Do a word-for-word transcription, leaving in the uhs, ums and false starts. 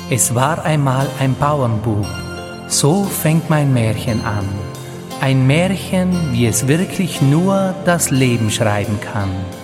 Es war einmal ein Bauernbub, so fängt mein Märchen an. Ein Märchen, wie es wirklich nur das Leben schreiben kann.